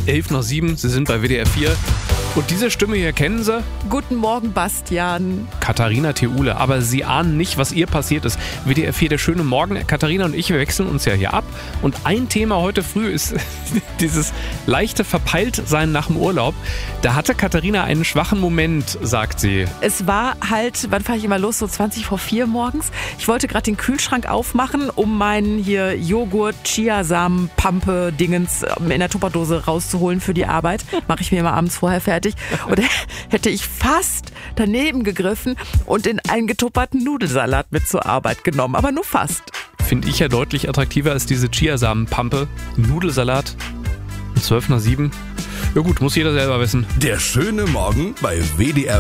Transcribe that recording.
11 nach 7, Sie sind bei WDR 4. Und diese Stimme hier kennen Sie? Guten Morgen, Bastian. Katharina Theule. Aber Sie ahnen nicht, was ihr passiert ist. WDR 4, der schöne Morgen. Katharina und ich, wir wechseln uns ja hier ab. Und ein Thema heute früh ist dieses leichte Verpeiltsein nach dem Urlaub. Da hatte Katharina einen schwachen Moment, sagt sie. Es war halt, wann fahre ich immer los? So 20 vor 4 morgens. Ich wollte gerade den Kühlschrank aufmachen, um meinen hier Joghurt, Chiasamen, Pampe, Dingens in der Tupperdose rauszuholen für die Arbeit. Mache ich mir immer abends vorher fertig. Und hätte ich fast daneben gegriffen und in einen getupperten Nudelsalat mit zur Arbeit genommen. Aber nur fast. Finde ich ja deutlich attraktiver als diese Chiasamen-Pampe. Nudelsalat. 12 nach 7. Ja gut, muss jeder selber wissen. Der schöne Morgen bei WDR